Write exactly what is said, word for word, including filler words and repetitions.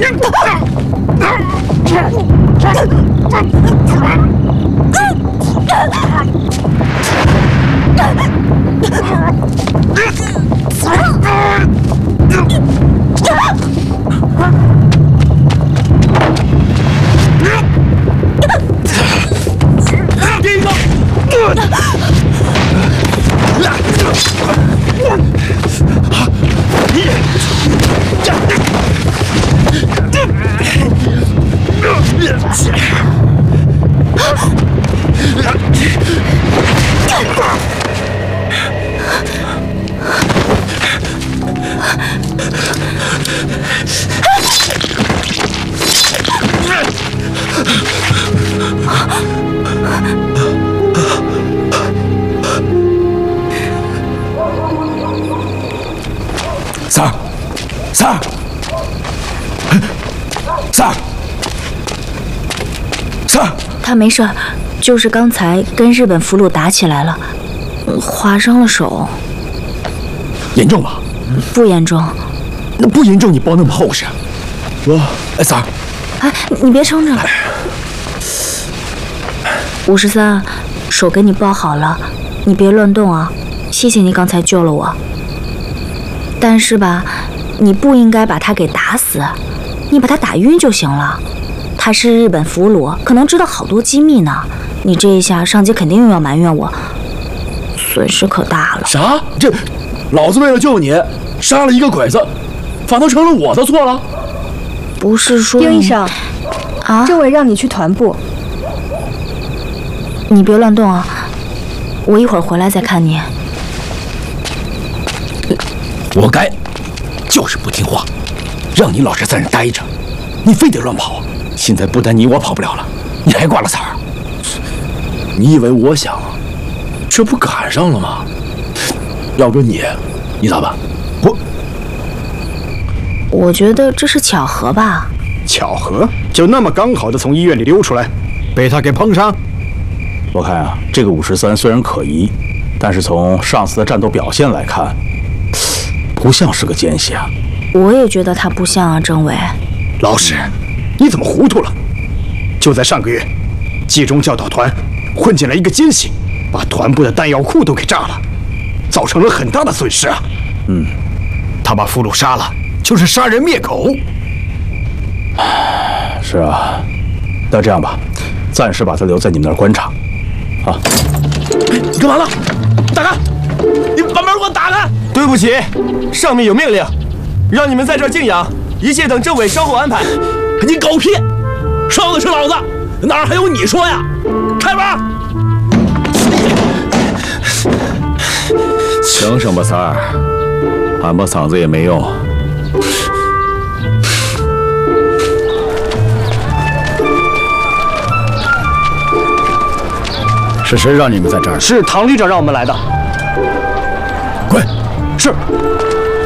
三儿，三儿，三儿，三儿， 他没事，就是刚才跟日本俘虏打起来了，划伤了手。 严重吗？ 不严重。 那不严重，你包那么厚实？我，哎，三儿， 哎，你别撑着了。五十三，手给你包好了，你别乱动啊！谢谢你刚才救了我。但是吧，你不应该把他给打死，你把他打晕就行了。他是日本俘虏，可能知道好多机密呢。你这一下，上级肯定又要埋怨我，损失可大了。 啥？这，老子为了救你，杀了一个鬼子，反倒成了我的错了？ 不是说丁医生， 啊， 政委让你去团部。 你别乱动啊，我一会儿回来再看你。 活该，就是不听话，让你老实在那待着，你非得乱跑。现在不但你我跑不了了，你还挂了彩儿。你以为我想，这不赶上了吗？要不你，你咋办？我， 我觉得这是巧合吧。 巧合？就那么刚好的从医院里溜出来，被他给碰上？ 我看啊，这个五十三虽然可疑，但是从上次的战斗表现来看，不像是个奸细啊。 我也觉得他不像啊，政委。 老史，你怎么糊涂了？就在上个月，冀中教导团混进来一个奸细，把团部的弹药库都给炸了，造成了很大的损失啊。 嗯， 他把俘虏杀了，就是杀人灭口。 是啊，那这样吧，暂时把他留在你们那儿观察。啊！ 你干嘛呢？大哥，你把门给我打开！ 对不起，上面有命令，让你们在这儿静养，一切等政委稍后安排。 你狗屁！说的是老子，哪儿还有你说呀？开门！ 醒醒吧，三儿，喊破嗓子也没用。 是谁让你们在这儿？ 是唐旅长让我们来的。 滚！是。